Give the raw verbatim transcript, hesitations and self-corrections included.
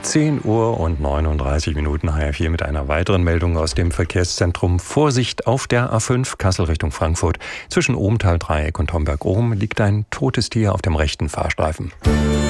zehn Uhr und neununddreißig Minuten H R vier mit einer weiteren Meldung aus dem Verkehrszentrum. Vorsicht auf der A fünf Kassel Richtung Frankfurt. Zwischen Obenthal-Dreieck und Homberg-Ohm liegt ein totes Tier auf dem rechten Fahrstreifen.